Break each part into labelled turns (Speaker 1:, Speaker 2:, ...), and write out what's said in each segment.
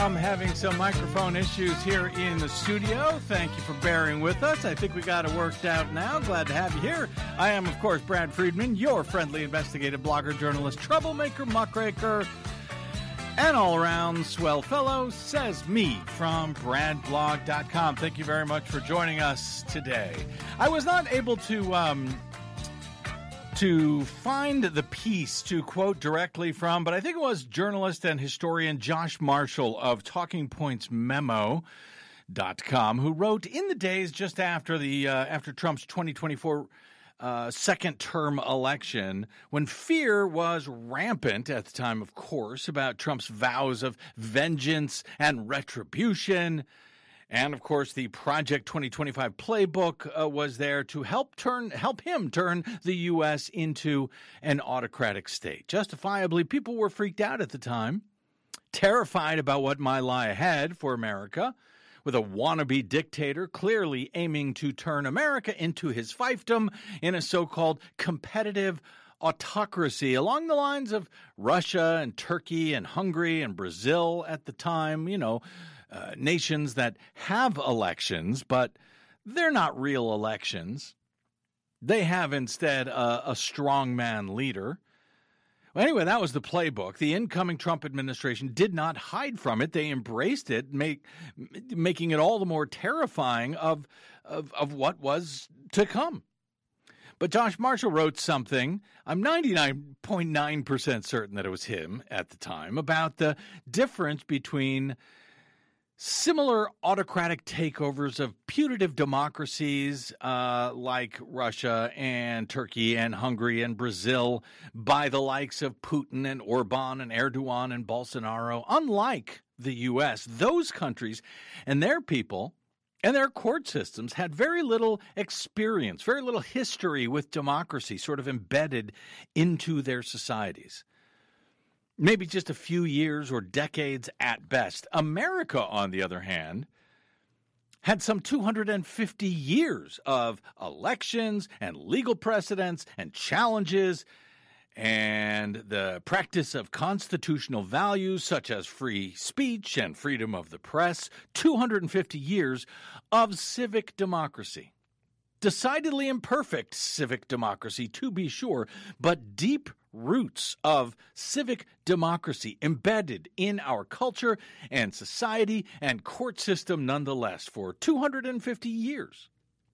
Speaker 1: I'm having some microphone issues here in the studio. Thank you for bearing with us. I think we got it worked out now. Glad to have you here. I am, of course, Brad Friedman, your friendly investigative blogger, journalist, troublemaker, muckraker, and all-around swell fellow, says me from bradblog.com. Thank you very much for joining us today. I was not able to find the piece to quote directly from, but I think it was journalist and historian Josh Marshall of TalkingPointsMemo.com, who wrote in the days just after after Trump's 2024 second-term election, when fear was rampant at the time, of course, about Trump's vows of vengeance and retribution. And, of course, the Project 2025 playbook was there to help him turn the U.S. into an autocratic state. Justifiably, people were freaked out at the time, terrified about what might lie ahead for America, with a wannabe dictator clearly aiming to turn America into his fiefdom in a so-called competitive autocracy along the lines of Russia and Turkey and Hungary and Brazil at the time, nations that have elections, but they're not real elections. They have instead a strongman leader. Well, anyway, that was the playbook. The incoming Trump administration did not hide from it. They embraced it, making it all the more terrifying of what was to come. But Josh Marshall wrote something, I'm 99.9% certain that it was him at the time, about the difference between similar autocratic takeovers of putative democracies like Russia and Turkey and Hungary and Brazil by the likes of Putin and Orban and Erdogan and Bolsonaro. Unlike the U.S., those countries and their people and their court systems had very little experience, very little history with democracy sort of embedded into their societies. Maybe just a few years or decades at best. America, on the other hand, had some 250 years of elections and legal precedents and challenges and the practice of constitutional values such as free speech and freedom of the press. 250 years of civic democracy. Decidedly imperfect civic democracy, to be sure, but deep roots of civic democracy embedded in our culture and society and court system nonetheless for 250 years.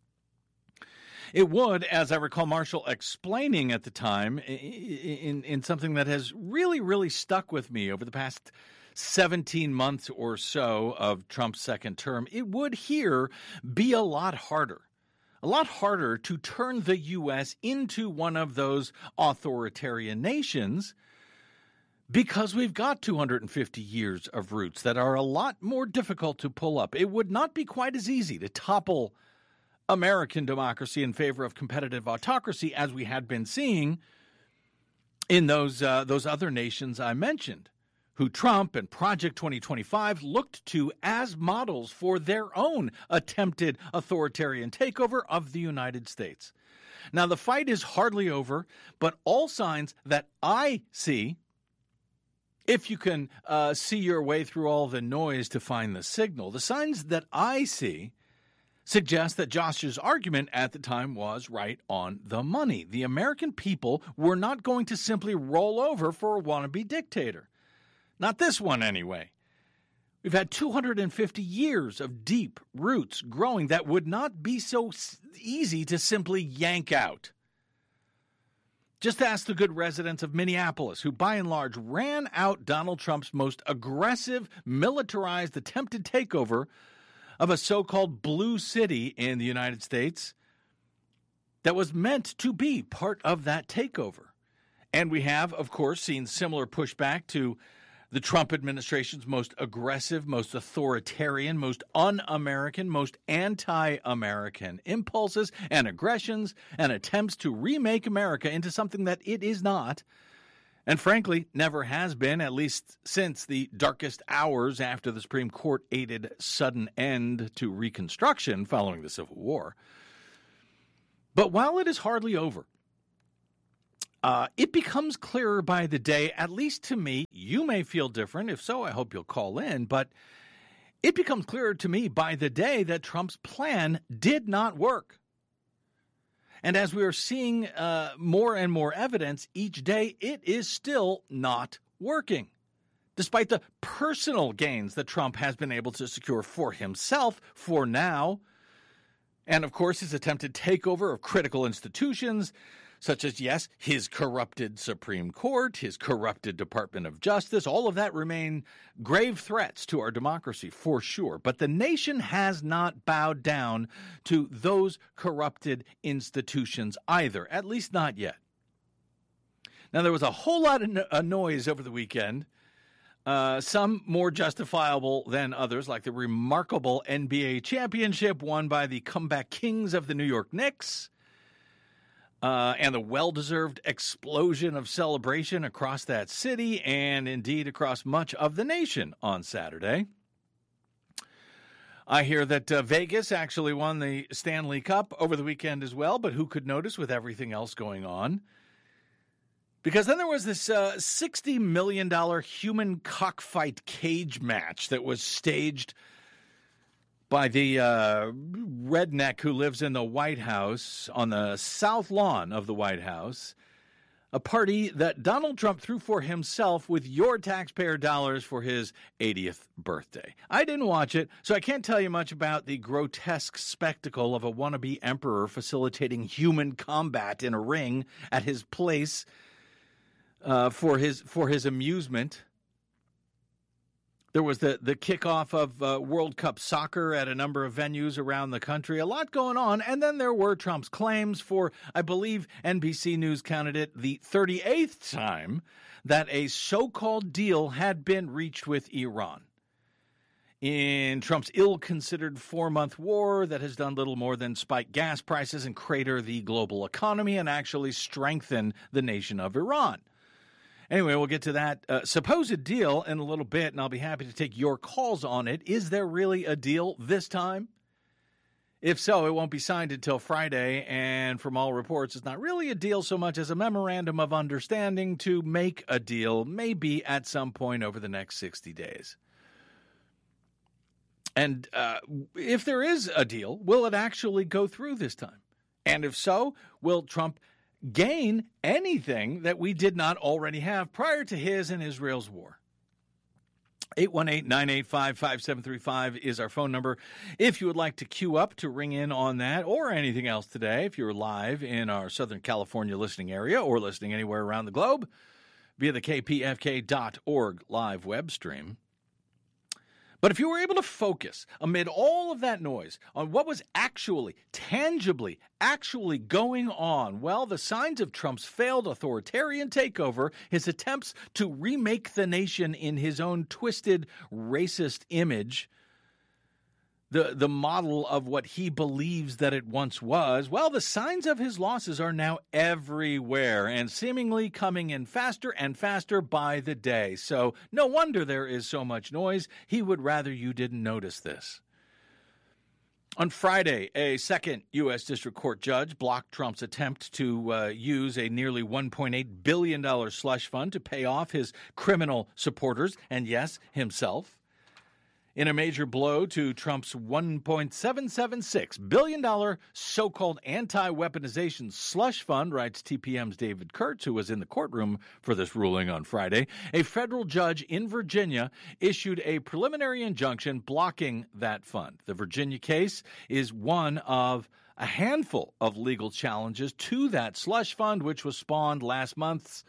Speaker 1: It would, as I recall Marshall explaining at the time, in something that has really, really stuck with me over the past 17 months or so of Trump's second term, it would here be a lot harder to turn the U.S. into one of those authoritarian nations because we've got 250 years of roots that are a lot more difficult to pull up. It would not be quite as easy to topple American democracy in favor of competitive autocracy as we had been seeing in those other nations I mentioned, who Trump and Project 2025 looked to as models for their own attempted authoritarian takeover of the United States. Now, the fight is hardly over, but all signs that I see, if you can see your way through all the noise to find the signal, the signs that I see suggest that Josh's argument at the time was right on the money. The American people were not going to simply roll over for a wannabe dictator. Not this one, anyway. We've had 250 years of deep roots growing that would not be so easy to simply yank out. Just ask the good residents of Minneapolis, who by and large ran out Donald Trump's most aggressive, militarized attempted takeover of a so-called blue city in the United States that was meant to be part of that takeover. And we have, of course, seen similar pushback to the Trump administration's most aggressive, most authoritarian, most un-American, most anti-American impulses and aggressions and attempts to remake America into something that it is not, and frankly never has been, at least since the darkest hours after the Supreme Court aided sudden end to Reconstruction following the Civil War. But while it is hardly over, It becomes clearer by the day, at least to me. You may feel different. If so, I hope you'll call in. But it becomes clearer to me by the day that Trump's plan did not work. And as we are seeing more and more evidence each day, it is still not working. Despite the personal gains that Trump has been able to secure for himself for now, and of course his attempted takeover of critical institutions, such as, yes, his corrupted Supreme Court, his corrupted Department of Justice, all of that remain grave threats to our democracy for sure. But the nation has not bowed down to those corrupted institutions either, at least not yet. Now, there was a whole lot of noise over the weekend, some more justifiable than others, like the remarkable NBA championship won by the comeback kings of the New York Knicks, and the well-deserved explosion of celebration across that city and indeed across much of the nation on Saturday. I hear that Vegas actually won the Stanley Cup over the weekend as well, but who could notice with everything else going on? Because then there was this $60 million human cockfight cage match that was staged by the redneck who lives in the White House, on the south lawn of the White House, a party that Donald Trump threw for himself with your taxpayer dollars for his 80th birthday. I didn't watch it, so I can't tell you much about the grotesque spectacle of a wannabe emperor facilitating human combat in a ring at his place for his amusement. There was the kickoff of World Cup soccer at a number of venues around the country. A lot going on. And then there were Trump's claims for, I believe NBC News counted it, the 38th time that a so-called deal had been reached with Iran. In Trump's ill-considered 4-month war that has done little more than spike gas prices and crater the global economy and actually strengthen the nation of Iran. Anyway, we'll get to that supposed deal in a little bit, and I'll be happy to take your calls on it. Is there really a deal this time? If so, it won't be signed until Friday, and from all reports, it's not really a deal so much as a memorandum of understanding to make a deal, maybe at some point over the next 60 days. And if there is a deal, will it actually go through this time? And if so, will Trump gain anything that we did not already have prior to his and Israel's war? 818-985-5735 is our phone number. If you would like to queue up to ring in on that or anything else today, if you're live in our Southern California listening area or listening anywhere around the globe via the kpfk.org live web stream. But if you were able to focus amid all of that noise on what was actually, tangibly, going on, well, the signs of Trump's failed authoritarian takeover, his attempts to remake the nation in his own twisted, racist image, the model of what he believes that it once was, well, the signs of his losses are now everywhere and seemingly coming in faster and faster by the day. So no wonder there is so much noise. He would rather you didn't notice this. On Friday, a second U.S. District Court judge blocked Trump's attempt to use a nearly $1.8 billion slush fund to pay off his criminal supporters and, yes, himself. In a major blow to Trump's $1.776 billion so-called anti-weaponization slush fund, writes TPM's David Kurtz, who was in the courtroom for this ruling on Friday, a federal judge in Virginia issued a preliminary injunction blocking that fund. The Virginia case is one of a handful of legal challenges to that slush fund, which was spawned last month,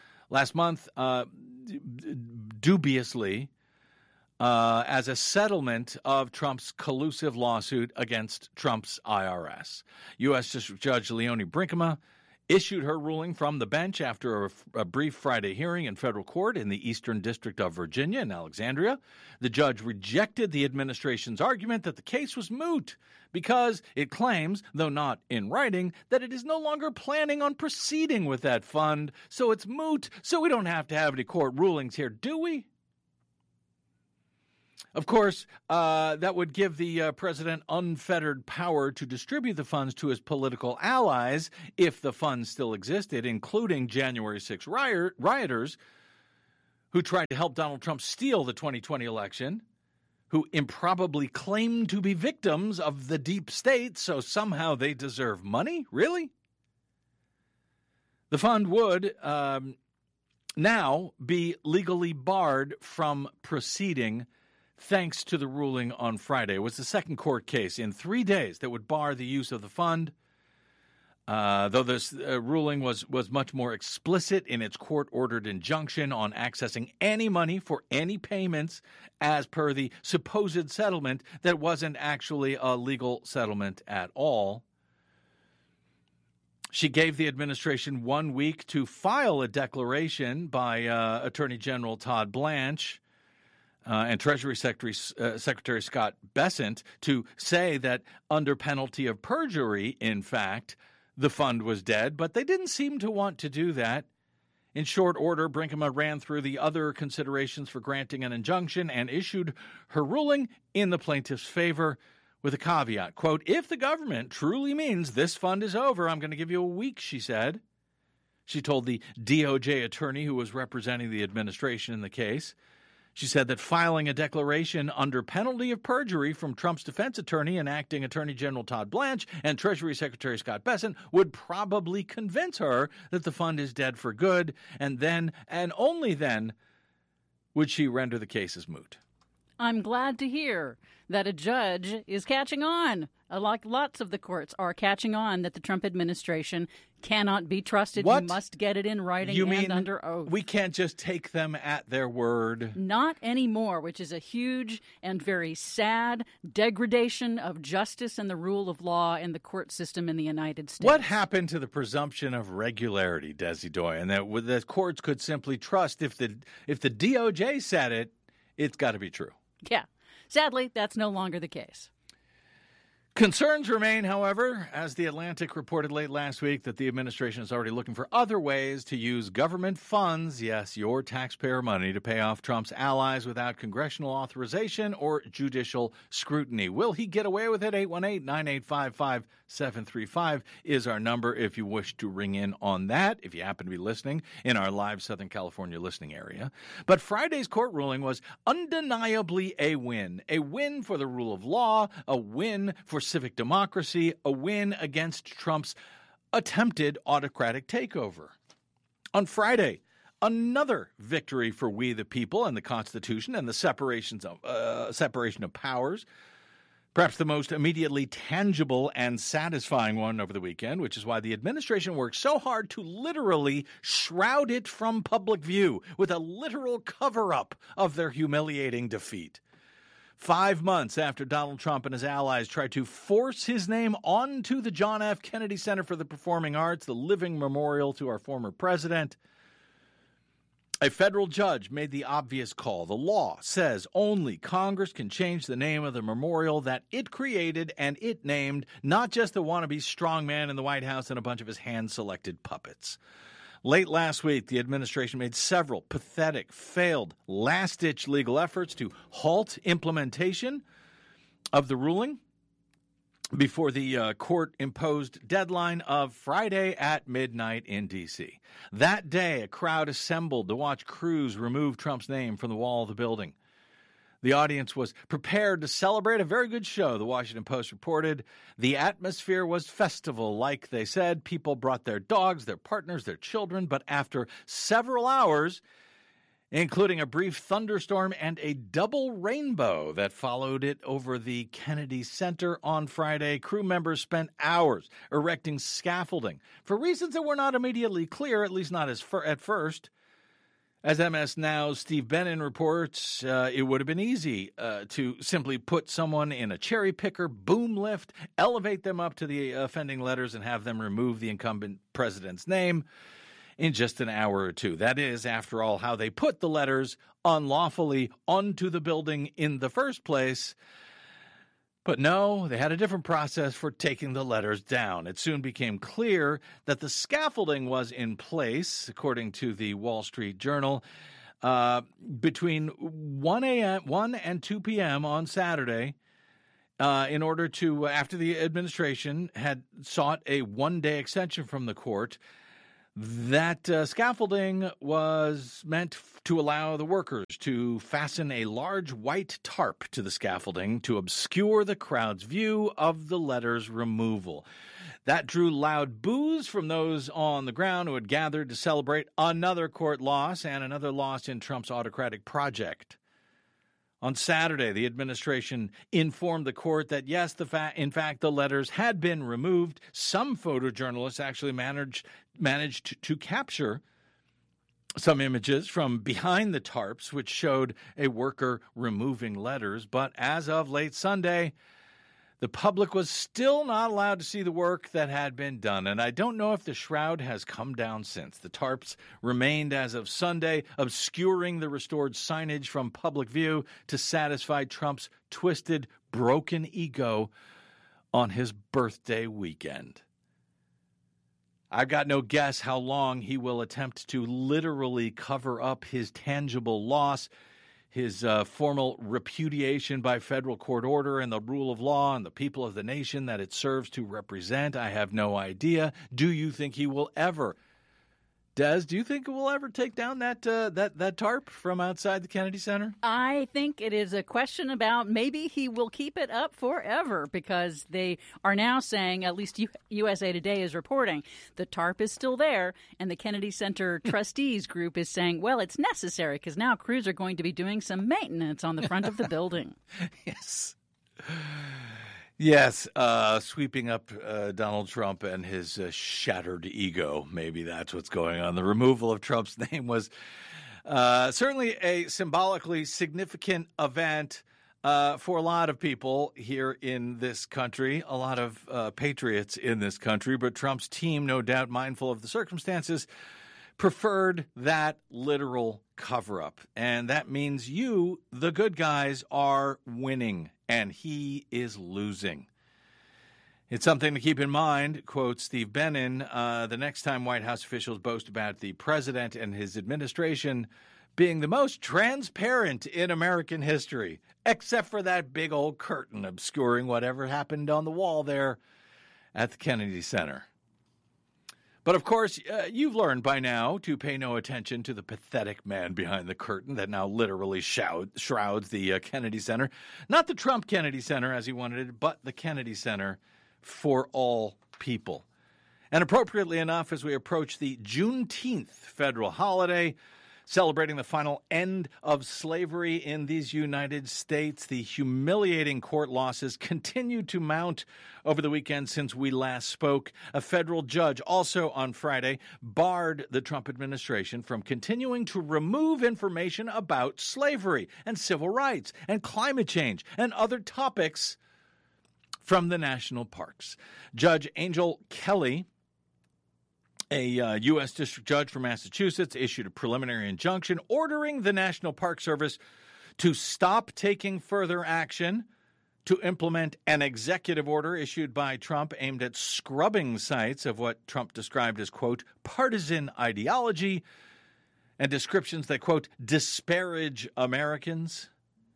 Speaker 1: dubiously, as a settlement of Trump's collusive lawsuit against Trump's IRS. U.S. District Judge Leonie Brinkema issued her ruling from the bench after a brief Friday hearing in federal court in the Eastern District of Virginia in Alexandria. The judge rejected the administration's argument that the case was moot because it claims, though not in writing, that it is no longer planning on proceeding with that fund. So it's moot, so we don't have to have any court rulings here, do we? Of course, that would give the president unfettered power to distribute the funds to his political allies if the funds still existed, including January 6 rioters who tried to help Donald Trump steal the 2020 election, who improbably claimed to be victims of the deep state, so somehow they deserve money? Really? The fund would now be legally barred from proceeding thanks to the ruling on Friday. It was the second court case in 3 days that would bar the use of the fund. Though this ruling was much more explicit in its court-ordered injunction on accessing any money for any payments as per the supposed settlement that wasn't actually a legal settlement at all. She gave the administration 1 week to file a declaration by Attorney General Todd Blanche and Treasury Secretary Scott Bessent to say that under penalty of perjury, in fact, the fund was dead, but they didn't seem to want to do that. In short order, Brinkema ran through the other considerations for granting an injunction and issued her ruling in the plaintiff's favor with a caveat. Quote, if the government truly means this fund is over, I'm going to give you a week, she said. She told the DOJ attorney who was representing the administration in the case. She said that filing a declaration under penalty of perjury from Trump's defense attorney and acting Attorney General Todd Blanche and Treasury Secretary Scott Bessent would probably convince her that the fund is dead for good, and then, and only then, would she render the case as moot.
Speaker 2: I'm glad to hear that a judge is catching on, like lots of the courts are catching on, that the Trump administration cannot be trusted.
Speaker 1: What?
Speaker 2: You must get it in writing
Speaker 1: You
Speaker 2: and
Speaker 1: mean
Speaker 2: under oath.
Speaker 1: We can't just take them at their word?
Speaker 2: Not anymore, which is a huge and very sad degradation of justice and the rule of law in the court system in the United States.
Speaker 1: What happened to the presumption of regularity, Desi Doyen, that the courts could simply trust if the DOJ said it, it's got to be true?
Speaker 2: Yeah. Sadly, that's no longer the case.
Speaker 1: Concerns remain, however, as The Atlantic reported late last week that the administration is already looking for other ways to use government funds, yes, your taxpayer money, to pay off Trump's allies without congressional authorization or judicial scrutiny. Will he get away with it? 818-985-5735 is our number if you wish to ring in on that, if you happen to be listening in our live Southern California listening area. But Friday's court ruling was undeniably a win for the rule of law, a win for civic democracy, a win against Trump's attempted autocratic takeover. On Friday, another victory for we the people and the Constitution and the separation of powers, perhaps the most immediately tangible and satisfying one over the weekend, which is why the administration worked so hard to literally shroud it from public view with a literal cover-up of their humiliating defeat. 5 months after Donald Trump and his allies tried to force his name onto the John F. Kennedy Center for the Performing Arts, the living memorial to our former president, a federal judge made the obvious call. The law says only Congress can change the name of the memorial that it created and it named, not just the wannabe strongman in the White House and a bunch of his hand-selected puppets. Late last week, the administration made several pathetic, failed, last-ditch legal efforts to halt implementation of the ruling before the court-imposed deadline of Friday at midnight in D.C. That day, a crowd assembled to watch crews remove Trump's name from the wall of the building. The audience was prepared to celebrate a very good show, the Washington Post reported. The atmosphere was festival-like, they said. People brought their dogs, their partners, their children, but after several hours, including a brief thunderstorm and a double rainbow that followed it over the Kennedy Center on Friday, crew members spent hours erecting scaffolding for reasons that were not immediately clear, at least not at first. As MS Now's Steve Bannon reports, it would have been easy to simply put someone in a cherry picker, boom lift, elevate them up to the offending letters, and have them remove the incumbent president's name in just an hour or two. That is, after all, how they put the letters unlawfully onto the building in the first place. But no, they had a different process for taking the letters down. It soon became clear that the scaffolding was in place, according to the Wall Street Journal, between 1 and 2 p.m. on Saturday in order to, after the administration had sought a one-day extension from the court. That scaffolding was meant to allow the workers to fasten a large white tarp to the scaffolding to obscure the crowd's view of the letter's removal. That drew loud boos from those on the ground who had gathered to celebrate another court loss and another loss in Trump's autocratic project. On Saturday, the administration informed the court that, yes, in fact, the letters had been removed. Some photojournalists actually managed to capture some images from behind the tarps, which showed a worker removing letters. But as of late Sunday, the public was still not allowed to see the work that had been done. And I don't know if the shroud has come down since. The tarps remained as of Sunday, obscuring the restored signage from public view to satisfy Trump's twisted, broken ego on his birthday weekend. I've got no guess how long he will attempt to literally cover up his tangible loss, his formal repudiation by federal court order and the rule of law and the people of the nation that it serves to represent. I have no idea. Do you think he will ever? Des, do you think it will ever take down that tarp from outside the Kennedy Center?
Speaker 2: I think it is a question about maybe he will keep it up forever, because they are now saying, at least USA Today is reporting, the tarp is still there, and the Kennedy Center trustees group is saying, well, it's necessary because now crews are going to be doing some maintenance on the front of the building.
Speaker 1: Yes, sweeping up Donald Trump and his shattered ego. Maybe that's what's going on. The removal of Trump's name was certainly a symbolically significant event for a lot of people here in this country, a lot of patriots in this country. But Trump's team, no doubt mindful of the circumstances, preferred that literal cover-up. And that means you, the good guys, are winning, and he is losing. It's something to keep in mind, quotes Steve Bannon, the next time White House officials boast about the president and his administration being the most transparent in American history, except for that big old curtain obscuring whatever happened on the wall there at the Kennedy Center. But, of course, you've learned by now to pay no attention to the pathetic man behind the curtain that now literally shrouds the Kennedy Center. Not the Trump Kennedy Center, as he wanted it, but the Kennedy Center for all people. And appropriately enough, as we approach the Juneteenth federal holiday, celebrating the final end of slavery in these United States, the humiliating court losses continue to mount over the weekend since we last spoke. A federal judge also on Friday barred the Trump administration from continuing to remove information about slavery and civil rights and climate change and other topics from the national parks. Judge Angel Kelly, a U.S. District Judge from Massachusetts, issued a preliminary injunction ordering the National Park Service to stop taking further action to implement an executive order issued by Trump aimed at scrubbing sites of what Trump described as, quote, partisan ideology and descriptions that, quote, disparage Americans.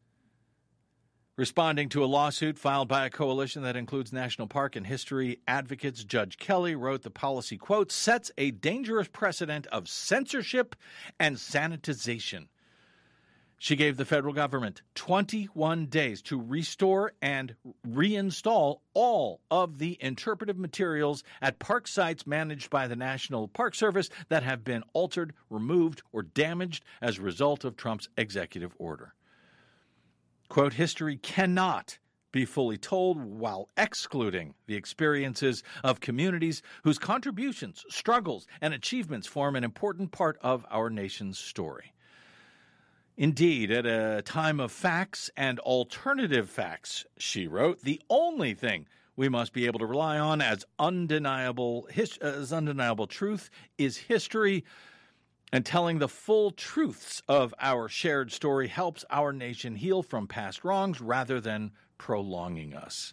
Speaker 1: Responding to a lawsuit filed by a coalition that includes national park and history advocates, Judge Kelly wrote the policy, quote, sets a dangerous precedent of censorship and sanitization. She gave the federal government 21 days to restore and reinstall all of the interpretive materials at park sites managed by the National Park Service that have been altered, removed, or damaged as a result of Trump's executive order. Quote, history cannot be fully told while excluding the experiences of communities whose contributions, struggles, and achievements form an important part of our nation's story. Indeed, at a time of facts and alternative facts, she wrote, the only thing we must be able to rely on as undeniable truth is history. And telling the full truths of our shared story helps our nation heal from past wrongs rather than prolonging us.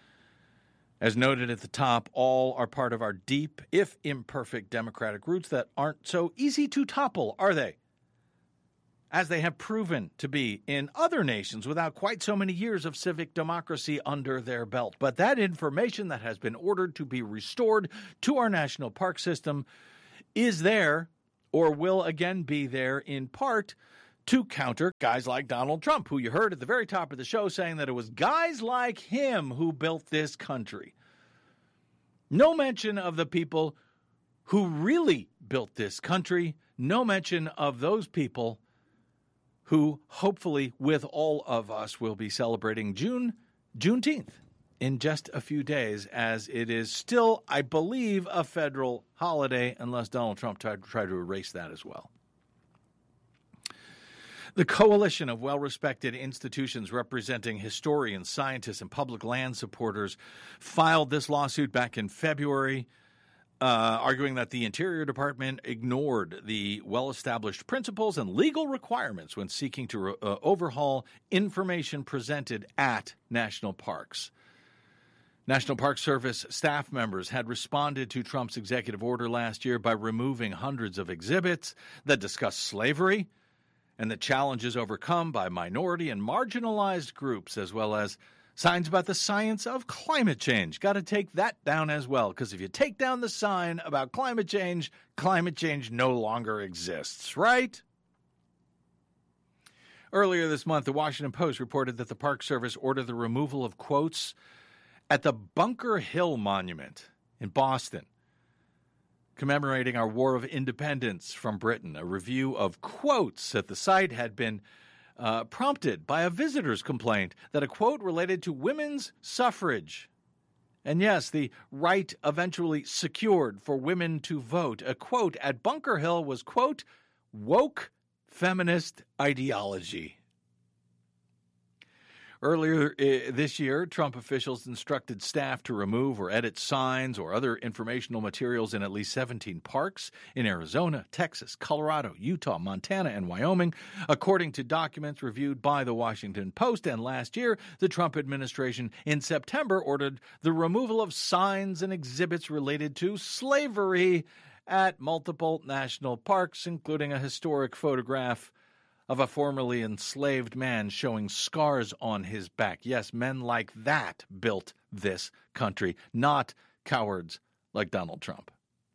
Speaker 1: As noted at the top, all are part of our deep, if imperfect, democratic roots that aren't so easy to topple, are they? as they have proven to be in other nations without quite so many years of civic democracy under their belt. But that information that has been ordered to be restored to our national park system is there, or will again be there, in part to counter guys like Donald Trump, who you heard at the very top of the show saying that it was guys like him who built this country. No mention of the people who really built this country. No mention of those people who hopefully with all of us will be celebrating Juneteenth in just a few days, as it is still, I believe, a federal holiday, unless Donald Trump tried to erase that as well. The coalition of well-respected institutions representing historians, scientists, and public land supporters filed this lawsuit back in February, arguing that the Interior Department ignored the well-established principles and legal requirements when seeking to overhaul information presented at national parks. National Park Service staff members had responded to Trump's executive order last year by removing hundreds of exhibits that discuss slavery and the challenges overcome by minority and marginalized groups, as well as signs about the science of climate change. Got to take that down as well, because if you take down the sign about climate change no longer exists, right? Earlier this month, the Washington Post reported that the Park Service ordered the removal of quotes at the Bunker Hill Monument in Boston, commemorating our War of Independence from Britain. A review of quotes at the site had been prompted by a visitor's complaint that a quote related to women's suffrage. And yes, the right eventually secured for women to vote. A quote at Bunker Hill was, quote, woke feminist ideology. Earlier this year, Trump officials instructed staff to remove or edit signs or other informational materials in at least 17 parks in Arizona, Texas, Colorado, Utah, Montana, and Wyoming, according to documents reviewed by the Washington Post. And last year, the Trump administration in September ordered the removal of signs and exhibits related to slavery at multiple national parks, including a historic photograph of a formerly enslaved man showing scars on his back. Yes, men like that built this country, not cowards like Donald Trump.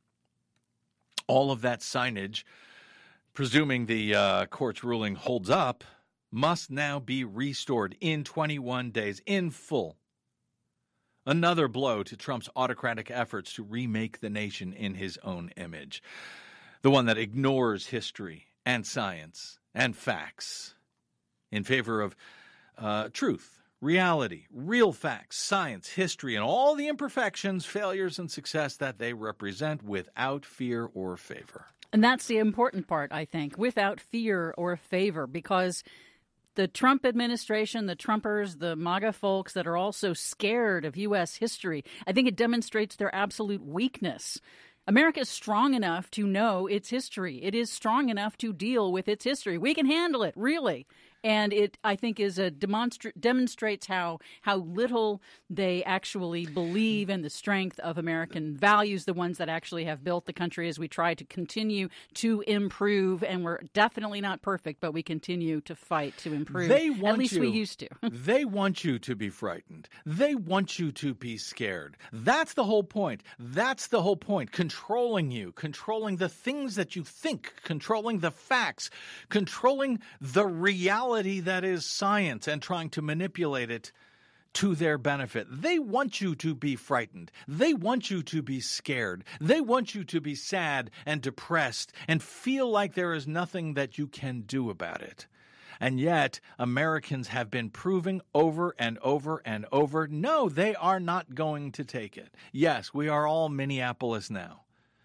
Speaker 1: All of that signage, presuming the court's ruling holds up, must now be restored in 21 days in full. Another blow to Trump's autocratic efforts to remake the nation in his own image, the one that ignores history and science and facts in favor of truth, reality, real facts, science, history, and all the imperfections, failures, and success that they represent without fear or favor.
Speaker 2: And that's the important part, I think, without fear or favor, because the Trump administration, the Trumpers, the MAGA folks that are also scared of U.S. history, I think it demonstrates their absolute weakness. America is strong enough to know its history. It is strong enough to deal with its history. We can handle it, really. And it, I think, is demonstrates how little they actually believe in the strength of American values, the ones that actually have built the country as we try to continue to improve. And we're definitely not perfect, but we continue to fight to improve. At least we used to.
Speaker 1: They want you to be frightened. They want you to be scared. That's the whole point. That's the whole point. Controlling you, controlling the things that you think, controlling the facts, controlling the reality that is science, and trying to manipulate it to their benefit. They want you to be frightened. They want you to be scared. They want you to be sad and depressed and feel like there is nothing that you can do about it. And yet, Americans have been proving over and over and over, no, they are not going to take it. Yes, we are all Minneapolis now.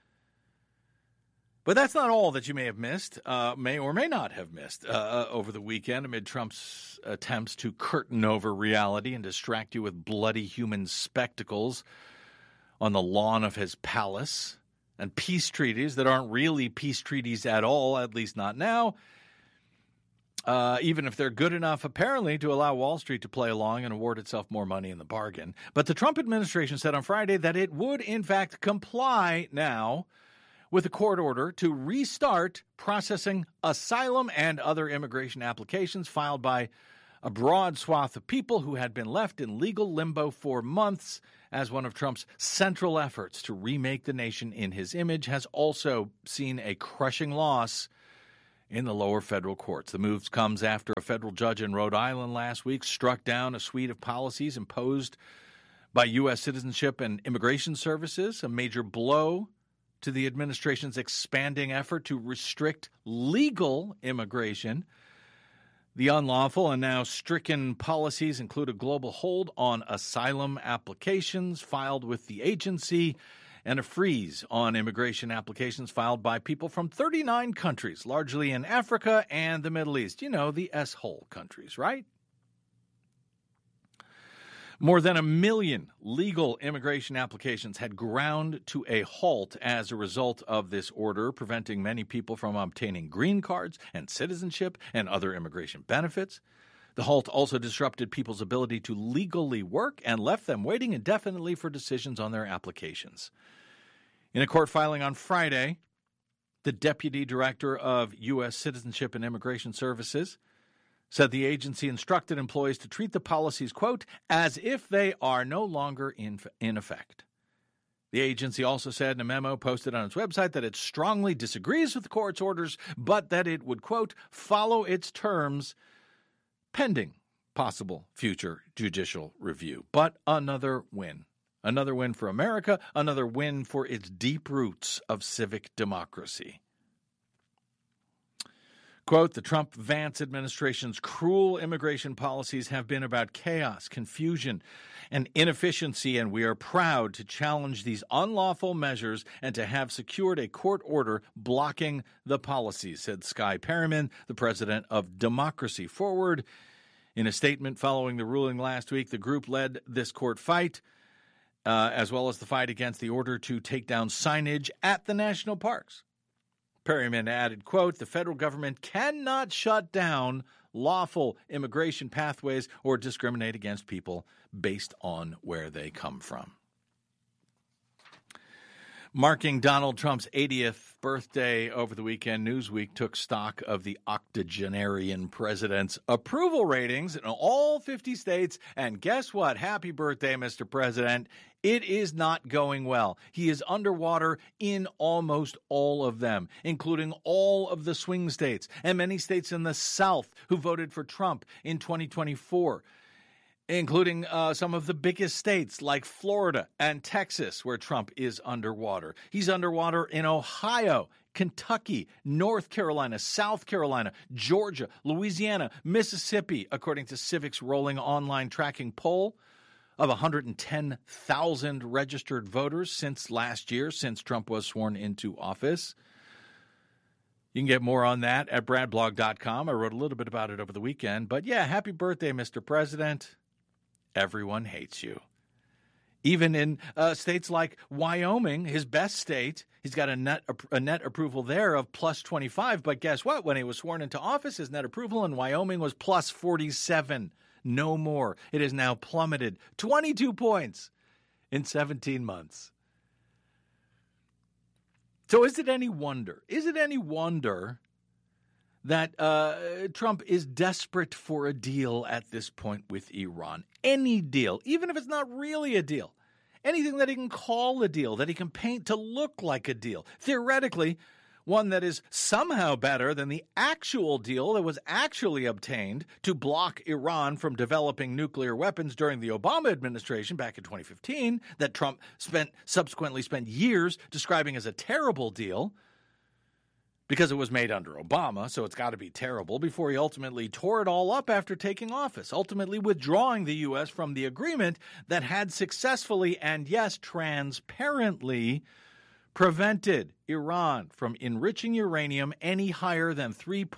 Speaker 1: But that's not all that you may have missed, may or may not have missed over the weekend amid Trump's attempts to curtain over reality and distract you with bloody human spectacles on the lawn of his palace, and peace treaties that aren't really peace treaties at all, at least not now, even if they're good enough, apparently, to allow Wall Street to play along and award itself more money in the bargain. But the Trump administration said on Friday that it would, in fact, comply now with a court order to restart processing asylum and other immigration applications filed by a broad swath of people who had been left in legal limbo for months, as one of Trump's central efforts to remake the nation in his image has also seen a crushing loss in the lower federal courts. The move comes after a federal judge in Rhode Island last week struck down a suite of policies imposed by U.S. Citizenship and Immigration Services, a major blow to the administration's expanding effort to restrict legal immigration. The unlawful and now stricken policies include a global hold on asylum applications filed with the agency and a freeze on immigration applications filed by people from 39 countries, largely in Africa and the Middle East. You know, the S-hole countries, right? More than 1 million legal immigration applications had ground to a halt as a result of this order, preventing many people from obtaining green cards and citizenship and other immigration benefits. The halt also disrupted people's ability to legally work and left them waiting indefinitely for decisions on their applications. In a court filing on Friday, the deputy director of U.S. Citizenship and Immigration Services said the agency instructed employees to treat the policies, quote, as if they are no longer in effect. The agency also said in a memo posted on its website that it strongly disagrees with the court's orders, but that it would, quote, follow its terms pending possible future judicial review. But another win. Another win for America, another win for its deep roots of civic democracy. Quote, the Trump-Vance administration's cruel immigration policies have been about chaos, confusion, and inefficiency, and we are proud to challenge these unlawful measures and to have secured a court order blocking the policies, said Skye Perryman, the president of Democracy Forward. In a statement following the ruling last week, the group led this court fight, as well as the fight against the order to take down signage at the national parks. Perryman added, quote, the federal government cannot shut down lawful immigration pathways or discriminate against people based on where they come from. Marking Donald Trump's 80th birthday over the weekend, Newsweek took stock of the octogenarian president's approval ratings in all 50 states. And guess what? Happy birthday, Mr. President. It is not going well. He is underwater in almost all of them, including all of the swing states and many states in the South who voted for Trump in 2024. Including some of the biggest states like Florida and Texas, where Trump is underwater. He's underwater in Ohio, Kentucky, North Carolina, South Carolina, Georgia, Louisiana, Mississippi, according to Civic's rolling online tracking poll of 110,000 registered voters since last year, since Trump was sworn into office. You can get more on that at bradblog.com. I wrote a little bit about it over the weekend. But yeah, happy birthday, Mr. President. Everyone hates you. Even in states like Wyoming, his best state, he's got a net approval there of plus 25. But guess what? When he was sworn into office, his net approval in Wyoming was plus 47. No more. It has now plummeted 22 points in 17 months. So is it any wonder? That Trump is desperate for a deal at this point with Iran? Any deal, even if it's not really a deal. Anything that he can call a deal, that he can paint to look like a deal. Theoretically, one that is somehow better than the actual deal that was actually obtained to block Iran from developing nuclear weapons during the Obama administration back in 2015, that Trump subsequently spent years describing as a terrible deal, because it was made under Obama, so it's got to be terrible, before he ultimately tore it all up after taking office, ultimately withdrawing the U.S. from the agreement that had successfully and, yes, transparently prevented Iran from enriching uranium any higher than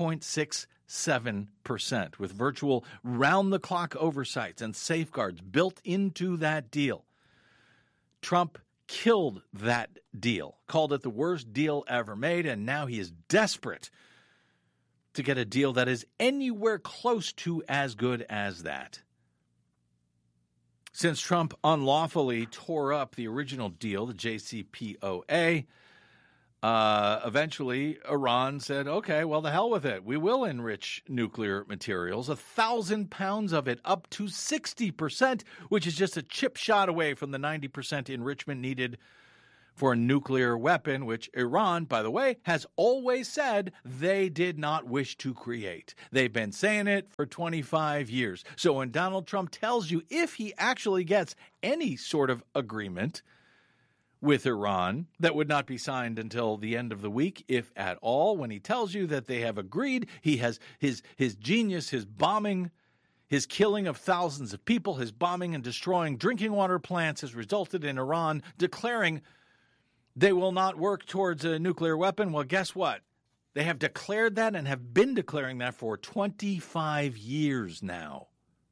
Speaker 1: 3.67%, with virtual round-the-clock oversights and safeguards built into that deal. Trump killed that deal, called it the worst deal ever made, and now he is desperate to get a deal that is anywhere close to as good as that. Since Trump unlawfully tore up the original deal, the JCPOA, Eventually, Iran said, okay, well, the hell with it. We will enrich nuclear materials, 1,000 pounds of it, up to 60%, which is just a chip shot away from the 90% enrichment needed for a nuclear weapon, which Iran, by the way, has always said they did not wish to create. They've been saying it for 25 years. So when Donald Trump tells you if he actually gets any sort of agreement with Iran that would not be signed until the end of the week, if at all, when he tells you that they have agreed, he has his genius, his bombing, his killing of thousands of people, his bombing and destroying drinking water plants has resulted in Iran declaring they will not work towards a nuclear weapon. Well, guess what? They have declared that and have been declaring that for 25 years now.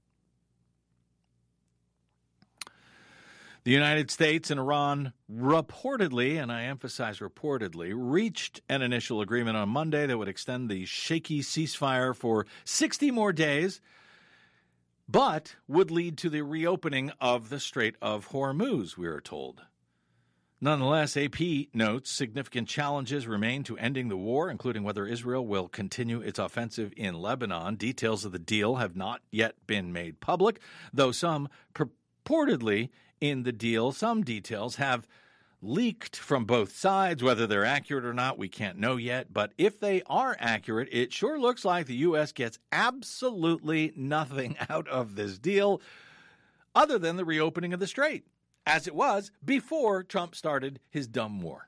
Speaker 1: The United States and Iran reportedly, and I emphasize reportedly, reached an initial agreement on Monday that would extend the shaky ceasefire for 60 more days, but would lead to the reopening of the Strait of Hormuz, we are told. Nonetheless, AP notes significant challenges remain to ending the war, including whether Israel will continue its offensive in Lebanon. Details of the deal have not yet been made public, though some purportedly in the deal, some details have leaked from both sides. Whether they're accurate or not, we can't know yet. But if they are accurate, it sure looks like the U.S. gets absolutely nothing out of this deal other than the reopening of the strait, as it was before Trump started his dumb war.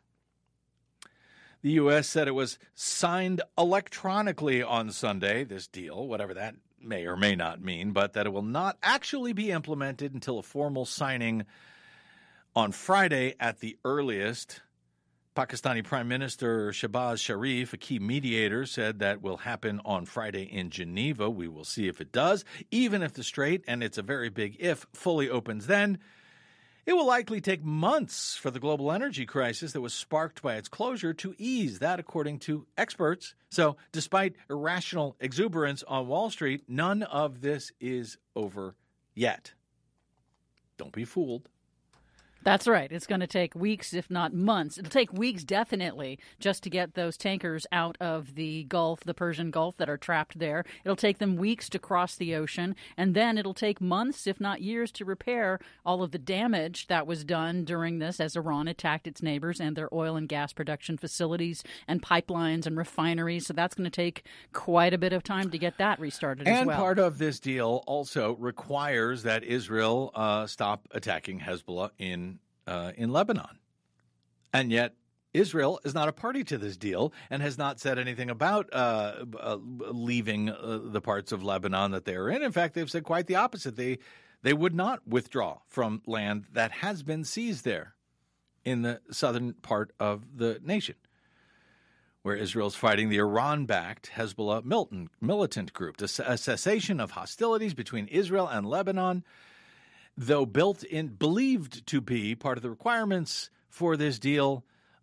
Speaker 1: The U.S. said it was signed electronically on Sunday, this deal, whatever that may or may not mean, but that it will not actually be implemented until a formal signing on Friday at the earliest. Pakistani Prime Minister Shehbaz Sharif, a key mediator, said that will happen on Friday in Geneva. We will see if it does. Even if the strait, and it's a very big if, fully opens then, it will likely take months for the global energy crisis that was sparked by its closure to ease. That, according to experts. So, despite irrational exuberance on Wall Street, none of this is over yet. Don't be fooled.
Speaker 2: That's right. It's going to take weeks, if not months. It'll take weeks, definitely, just to get those tankers out of the Gulf, the Persian Gulf, that are trapped there. It'll take them weeks to cross the ocean, and then it'll take months, if not years, to repair all of the damage that was done during this as Iran attacked its neighbors and their oil and gas production facilities and pipelines and refineries. So that's going to take quite a bit of time to get that restarted as well.
Speaker 1: And part of this deal also requires that Israel stop attacking Hezbollah in Lebanon. And yet Israel is not a party to this deal and has not said anything about leaving the parts of Lebanon that they are in. In fact, they've said quite the opposite. They would not withdraw from land that has been seized there in the southern part of the nation, where Israel's fighting the Iran-backed Hezbollah militant group. A cessation of hostilities between Israel and Lebanon, though believed to be part of the requirements for this deal,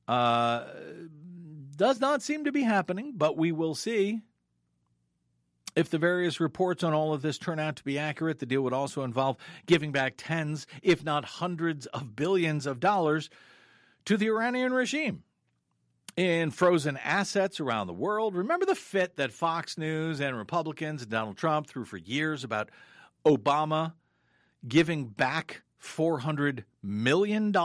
Speaker 1: does not seem to be happening, but we will see. If the various reports on all of this turn out to be accurate, the deal would also involve giving back tens, if not hundreds of billions of dollars to the Iranian regime in frozen assets around the world. Remember the fit that Fox News and Republicans and Donald Trump threw for years about Obama giving back $400 million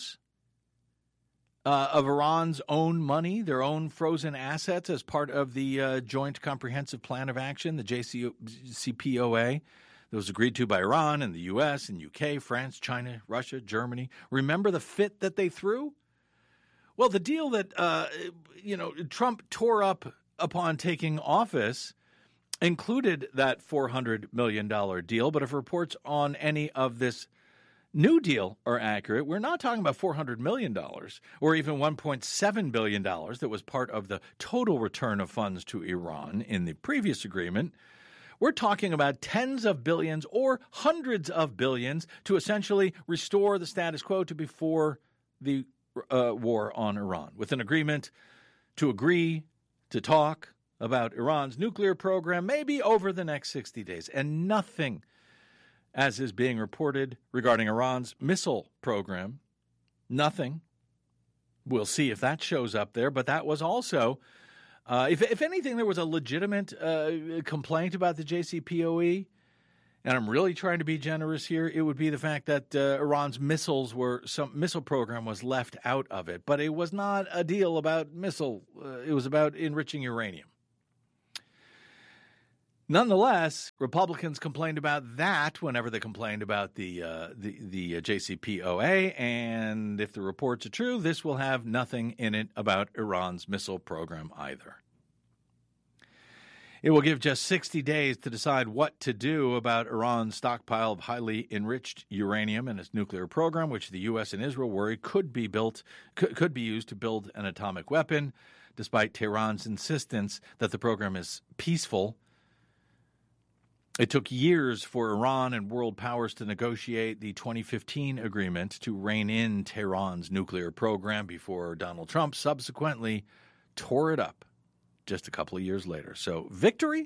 Speaker 1: of Iran's own money, their own frozen assets, as part of the Joint Comprehensive Plan of Action, the JCPOA, that was agreed to by Iran and the U.S. and UK, France, China, Russia, Germany. Remember the fit that they threw? Well, the deal that Trump tore up upon taking office included that $400 million deal. But if reports on any of this new deal are accurate, we're not talking about $400 million or even $1.7 billion that was part of the total return of funds to Iran in the previous agreement. We're talking about tens of billions or hundreds of billions to essentially restore the status quo to before the war on Iran, with an agreement to agree to talk about Iran's nuclear program maybe over the next 60 days. And nothing, as is being reported regarding Iran's missile program, nothing We'll see if that shows up there. But that was also, if anything, there was a legitimate complaint about the JCPOE. And I'm really trying to be generous here. It would be the fact that Iran's missile program was left out of it. But it was not a deal about missile. It was about enriching uranium. Nonetheless, Republicans complained about that whenever they complained about the JCPOA. And if the reports are true, this will have nothing in it about Iran's missile program either. It will give just 60 days to decide what to do about Iran's stockpile of highly enriched uranium and its nuclear program, which the U.S. and Israel worry could be used to build an atomic weapon, despite Tehran's insistence that the program is peaceful. It took years for Iran and world powers to negotiate the 2015 agreement to rein in Tehran's nuclear program before Donald Trump subsequently tore it up just a couple of years later. So victory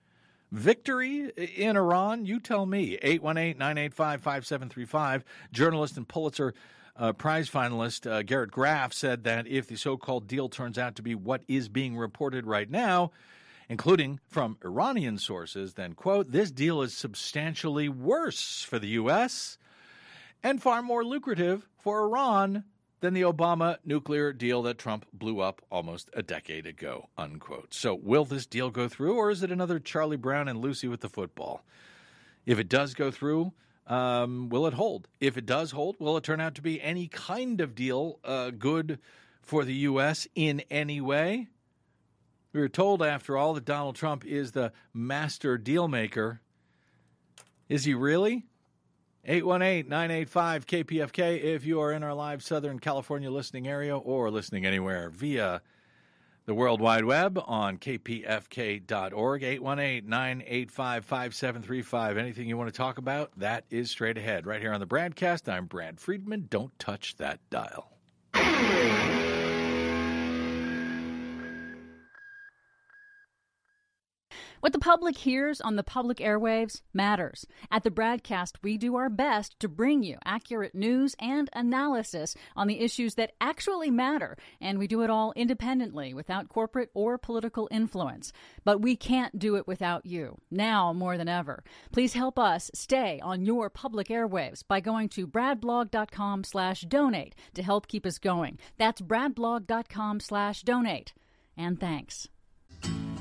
Speaker 1: in Iran, you tell me. 818-985-5735. Journalist and Pulitzer Prize finalist Garrett Graff said that if the so-called deal turns out to be what is being reported right now, including from Iranian sources, then, quote, this deal is substantially worse for the U.S. and far more lucrative for Iran than the Obama nuclear deal that Trump blew up almost a decade ago, unquote. So will this deal go through, or is it another Charlie Brown and Lucy with the football? If it does go through, will it hold? If it does hold, will it turn out to be any kind of deal good for the U.S. in any way? We were told, after all, that Donald Trump is the master deal maker. Is he really? 818-985-KPFK if you are in our live Southern California listening area or listening anywhere via the World Wide Web on kpfk.org. 818-985-5735. Anything you want to talk about, that is straight ahead. Right here on the Bradcast, I'm Brad Friedman. Don't touch that dial.
Speaker 2: What the public hears on the public airwaves matters. At the Bradcast, we do our best to bring you accurate news and analysis on the issues that actually matter, and we do it all independently, without corporate or political influence. But we can't do it without you, now more than ever. Please help us stay on your public airwaves by going to bradblog.com/donate to help keep us going. That's bradblog.com/donate. And thanks.